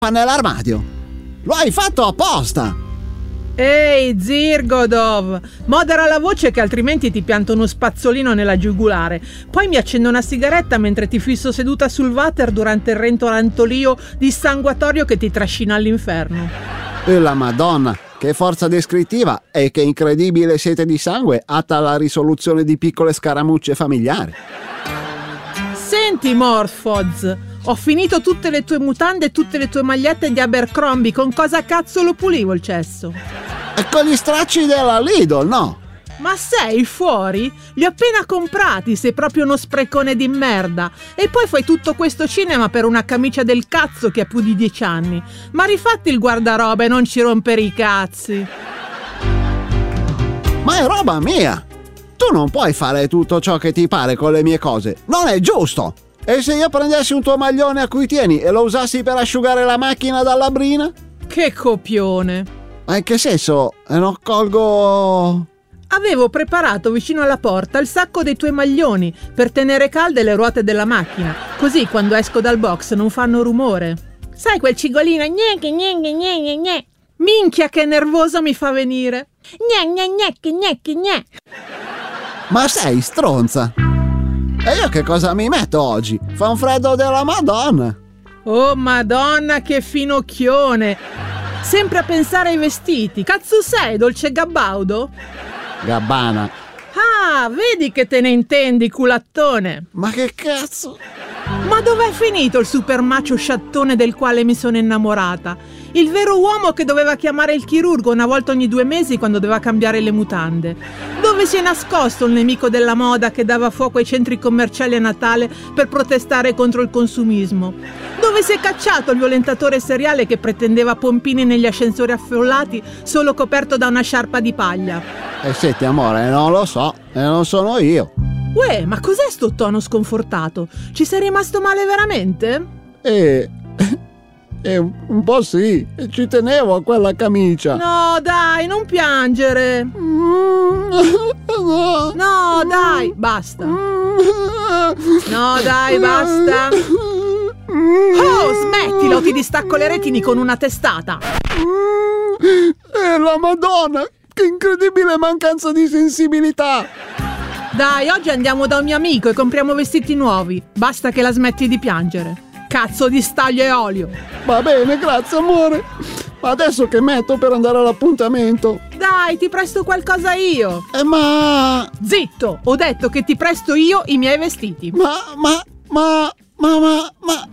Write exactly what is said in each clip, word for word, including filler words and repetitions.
nell'armadio. Lo hai fatto apposta. Ehi, Zirgodov, modera la voce che altrimenti ti pianto uno spazzolino nella giugulare. Poi mi accendo una sigaretta mentre ti fisso seduta sul water durante il rentolantolio dissanguatorio che ti trascina all'inferno. E la Madonna, che forza descrittiva e che incredibile sete di sangue atta alla risoluzione di piccole scaramucce familiari. Senti, Morphoz, ho finito tutte le tue mutande e tutte le tue magliette di Abercrombie. Con cosa cazzo lo pulivo il cesso? E con gli stracci della Lidl, no? Ma sei fuori? Li ho appena comprati, sei proprio uno sprecone di merda. E poi fai tutto questo cinema per una camicia del cazzo che ha più di dieci anni. Ma rifatti il guardaroba e non ci rompere i cazzi. Ma è roba mia! Tu non puoi fare tutto ciò che ti pare con le mie cose, non è giusto! E se io prendessi un tuo maglione a cui tieni e lo usassi per asciugare la macchina dalla brina? Che copione! Ma in che senso? Non colgo... Avevo preparato vicino alla porta il sacco dei tuoi maglioni per tenere calde le ruote della macchina, così quando esco dal box non fanno rumore. Sai quel cigolino gne gne gne gne gne gne. Minchia che nervoso mi fa venire. Gne gne gne gne gne gne. Ma sei stronza! E io che cosa mi metto oggi? Fa un freddo della Madonna! Oh Madonna, che finocchione! Sempre a pensare ai vestiti. Cazzo sei, Dolce Gabbaudo? Gabbana. Ah, vedi che te ne intendi, culattone. Ma che cazzo? Ma dov'è finito il super macio sciattone del quale mi sono innamorata? Il vero uomo che doveva chiamare il chirurgo una volta ogni due mesi quando doveva cambiare le mutande. Dove si è nascosto il nemico della moda che dava fuoco ai centri commerciali a Natale per protestare contro il consumismo? Dove si è cacciato il violentatore seriale che pretendeva pompini negli ascensori affollati solo coperto da una sciarpa di paglia? Eh senti amore, non lo so, e non sono io. Uè, ma cos'è sto tono sconfortato? Ci sei rimasto male veramente? Eh... Eh, un po' sì, ci tenevo a quella camicia. No, dai, non piangere. No, no dai, basta. No, dai, basta. Oh, smettila o ti distacco le retini con una testata. Eh, la Madonna, che incredibile mancanza di sensibilità. Dai, oggi andiamo da un mio amico e compriamo vestiti nuovi. Basta che la smetti di piangere. Cazzo di staglia e olio. Va bene, grazie amore. Ma adesso che metto per andare all'appuntamento? Dai, ti presto qualcosa io. Eh ma... Zitto, ho detto che ti presto io i miei vestiti. Ma, ma, ma, ma, ma, ma...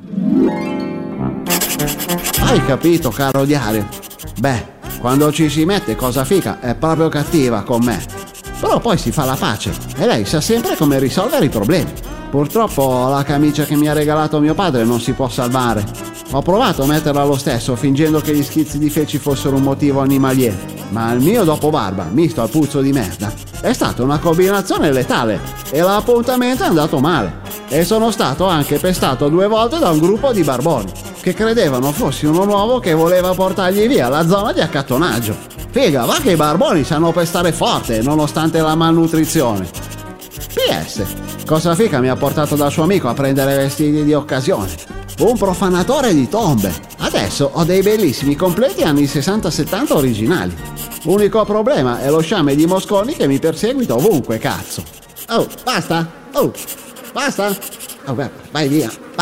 Hai capito, caro diario? Beh, quando ci si mette cosa fica è proprio cattiva con me. Però poi si fa la pace e lei sa sempre come risolvere i problemi. Purtroppo la camicia che mi ha regalato mio padre non si può salvare. Ho provato a metterla lo stesso fingendo che gli schizzi di feci fossero un motivo animaliere, ma il mio dopo barba, misto al puzzo di merda, è stata una combinazione letale e l'appuntamento è andato male. E sono stato anche pestato due volte da un gruppo di barboni che credevano fossi uno nuovo che voleva portargli via la zona di accattonaggio. Figa, va che i barboni sanno pestare forte nonostante la malnutrizione. P S Cosa fica mi ha portato dal suo amico a prendere vestiti di occasione. Un profanatore di tombe. Adesso ho dei bellissimi completi anni sessanta settanta originali. L'unico problema è lo sciame di Mosconi che mi perseguita ovunque, cazzo. Oh, basta? Oh, basta? Oh, beh, vai via.